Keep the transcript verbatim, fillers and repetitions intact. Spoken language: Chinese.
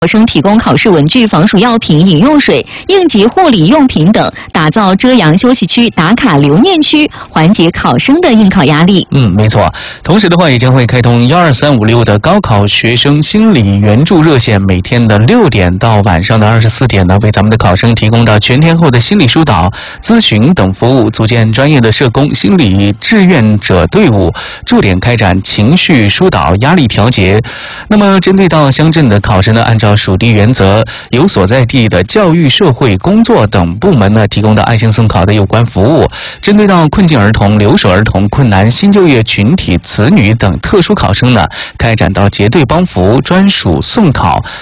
考生提供考试文具、防暑药品、饮用水、应急护理用品等，打造遮阳休息区、打卡留念区，缓解考生的应考压力。 嗯，没错。同时的话，也将会开通幺二三五六的高考学生心理援助热线，每天的六点到晚上的二十四点呢，为咱们的考生提供到全天候的心理疏导、咨询等服务，组建专业的社工、心理志愿者队伍，驻点开展情绪疏导、压力调节。那么，针对到乡镇的考生呢，按照属地原则，由所在地的教育、社会工作等部门呢，提供的爱心送考的有关服务。针对到困境儿童、留守儿童、困难新就业群体子女等特殊考生呢，开展到结对帮扶、专属送考。